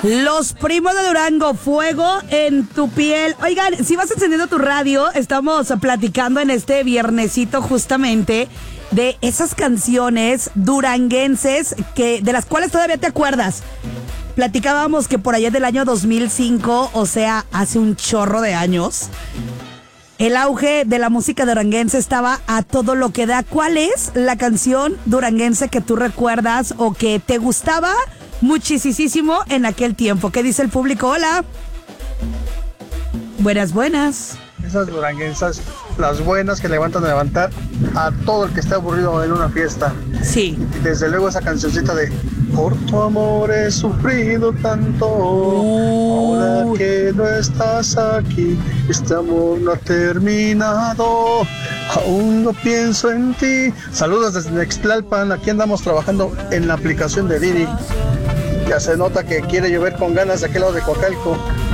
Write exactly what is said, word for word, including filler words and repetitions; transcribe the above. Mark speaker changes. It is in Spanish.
Speaker 1: Los Primos de Durango, Fuego en tu piel. Oigan, si vas encendiendo tu radio, estamos platicando en este viernesito justamente de esas canciones duranguenses que, de las cuales todavía te acuerdas. Platicábamos que por allá del año dos mil cinco, o sea, hace un chorro de años, el auge de la música duranguense estaba a todo lo que da. ¿Cuál es la canción duranguense que tú recuerdas o que te gustaba muchísimo en aquel tiempo? ¿Qué dice el público? Hola. Buenas, buenas.
Speaker 2: Esas duranguensas, las buenas que levantan a levantar a todo el que esté aburrido en una fiesta.
Speaker 1: Sí.
Speaker 2: Desde luego esa cancioncita de por tu amor he sufrido tanto,
Speaker 1: uh.
Speaker 2: ahora que no estás aquí, este amor no ha terminado, aún no pienso en ti. Saludos desde Nextlalpan, aquí andamos trabajando en la aplicación de Didi. Ya se nota que quiere llover con ganas de aquel lado de Coacalco.